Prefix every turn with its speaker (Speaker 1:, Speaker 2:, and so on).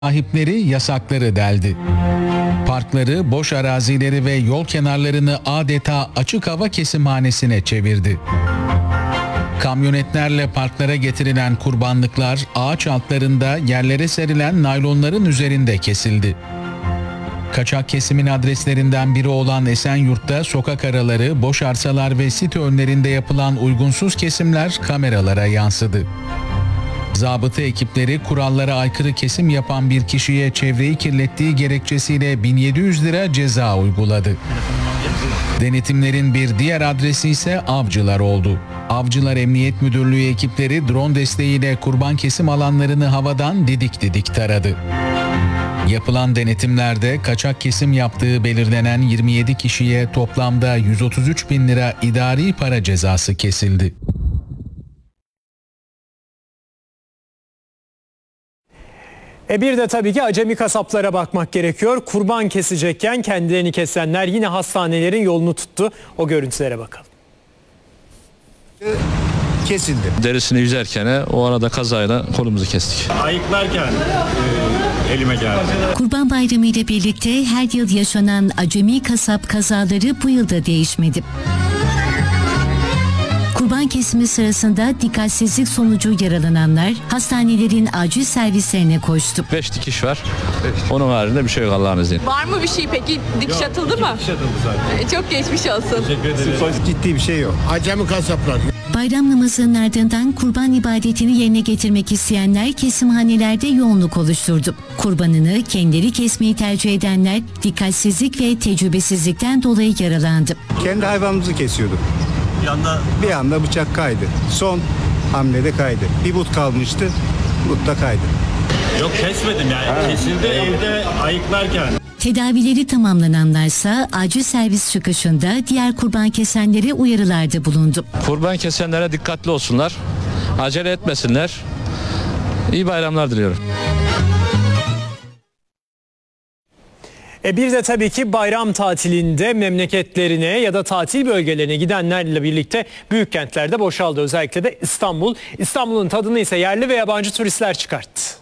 Speaker 1: Sahipleri yasakları deldi. Parkları, boş arazileri ve yol kenarlarını adeta açık hava kesimhanesine çevirdi. Kamyonetlerle parklara getirilen kurbanlıklar ağaç altlarında yerlere serilen naylonların üzerinde kesildi. Kaçak kesimin adreslerinden biri olan Esenyurt'ta sokak araları, boş arsalar ve site önlerinde yapılan uygunsuz kesimler kameralara yansıdı. Zabıta ekipleri kurallara aykırı kesim yapan bir kişiye çevreyi kirlettiği gerekçesiyle 1700 lira ceza uyguladı. Denetimlerin bir diğer adresi ise avcılar oldu. Avcılar Emniyet Müdürlüğü ekipleri drone desteğiyle kurban kesim alanlarını havadan didik didik taradı. Yapılan denetimlerde kaçak kesim yaptığı belirlenen 27 kişiye toplamda 133 bin lira idari para cezası kesildi.
Speaker 2: Bir de tabii ki acemi kasaplara bakmak gerekiyor. Kurban kesecekken kendilerini kesenler yine hastanelerin yolunu tuttu. O görüntülere bakalım.
Speaker 3: Kesildi.
Speaker 4: Derisini yüzerken o arada kazayla kolumuzu kestik.
Speaker 5: Ayıklarken elime geldi.
Speaker 6: Kurban Bayramı ile birlikte her yıl yaşanan acemi kasap kazaları bu yılda değişmedi. Kurban kesimi sırasında dikkatsizlik sonucu yaralananlar hastanelerin acil servislerine koştu.
Speaker 4: 5 dikiş var. Onun haricinde bir şey yok Allah'ın izniyle.
Speaker 7: Var mı bir şey peki? Dikiş atıldı mı?
Speaker 5: Dikiş atıldı zaten.
Speaker 7: Çok geçmiş olsun.
Speaker 5: Teşekkür ederim.
Speaker 3: Ciddi bir şey yok.
Speaker 8: Acemi kasaplar.
Speaker 6: Bayram namazının ardından kurban ibadetini yerine getirmek isteyenler kesimhanelerde yoğunluk oluşturdu. Kurbanını kendileri kesmeyi tercih edenler dikkatsizlik ve tecrübesizlikten dolayı yaralandı.
Speaker 3: Kendi hayvanımızı kesiyorduk. Bir anda bıçak kaydı. Son hamlede kaydı. Bir but kalmıştı. But da kaydı.
Speaker 5: Yok kesmedim yani. Kesildi evde ayıklarken.
Speaker 6: Tedavileri tamamlananlarsa acil servis çıkışında diğer kurban kesenlere uyarılarda bulundu.
Speaker 4: Kurban kesenlere dikkatli olsunlar. Acele etmesinler. İyi bayramlar diliyorum.
Speaker 2: Bir de tabii ki bayram tatilinde memleketlerine ya da tatil bölgelerine gidenlerle birlikte büyük kentlerde boşaldı. Özellikle de İstanbul. İstanbul'un tadını ise yerli ve yabancı turistler çıkarttı.